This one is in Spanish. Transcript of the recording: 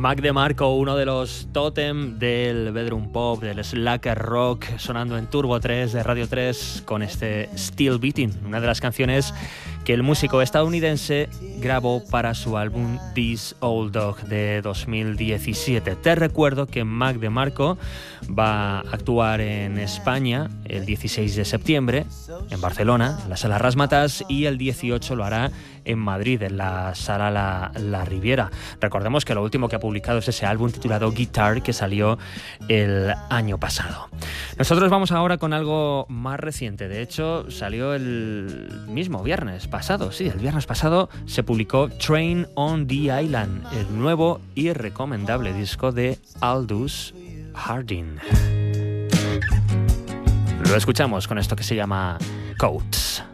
Mac DeMarco, uno de los tótem del bedroom pop, del slacker rock, sonando en Turbo 3 de Radio 3 con este Still Beating, una de las canciones que el músico estadounidense grabó para su álbum This Old Dog de 2017. Te recuerdo que Mac DeMarco va a actuar en España el 16 de septiembre, en Barcelona, en la Sala Razzmatazz, y el 18 lo hará en Madrid, en la Sala La Riviera. Recordemos que lo último que ha publicado es ese álbum titulado Guitar, que salió el año pasado. Nosotros vamos ahora con algo más reciente. De hecho, salió el mismo viernes pasado. Sí, el viernes pasado se publicó Train on the Island, el nuevo y recomendable disco de Aldous Harding. Lo escuchamos con esto que se llama Coats.